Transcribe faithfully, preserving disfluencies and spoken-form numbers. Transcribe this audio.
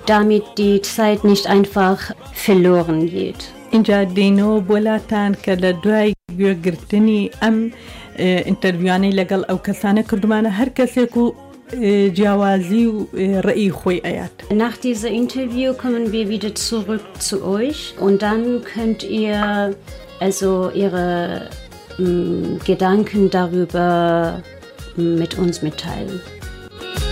damit die Zeit nicht einfach verloren geht. اینجا دینۆ بۆلاتان کە لە دوای گوێگرتنی ئەم ئینتەرویوانەی لەگەڵ ئەو کەسانە کردمانە هەر کەسێک و جیاوازی و ڕێی خۆی ئەیات. Nach diesem Interview kommen wir wieder zurück zu euch und dann könnt ihr also ihre mh, Gedanken darüber mit uns mitteilen.